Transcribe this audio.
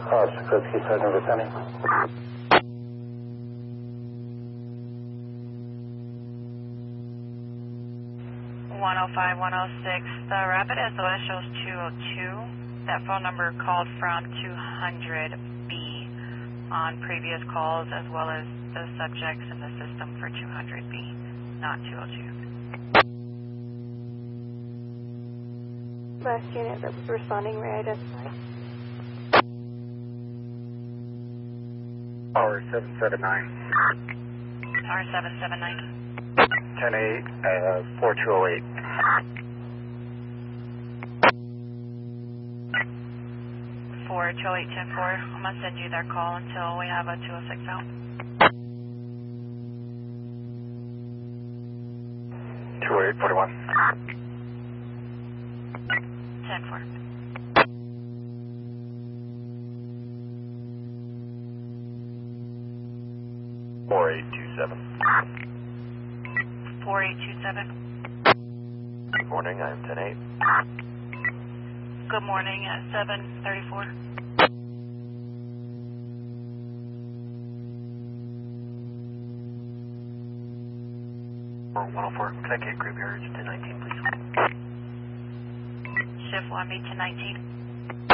Sikorsky, Sergeant Vicente. 105, 106. The rapid SOS shows 202. That phone number called from 200B on previous calls, as well as the subjects in the system for 200B, not 202. Last unit responding, re-identify. Power 779. Power 779. 10-8, 4208. 42810-4. I'm going to send you their call until we have a 206 out. 2841. 10-4. 4827. 4827. Good morning, I'm 10-8. Good morning at 734. 104, Connecticut Graveyard, 1019, please. Shift 1B 1019.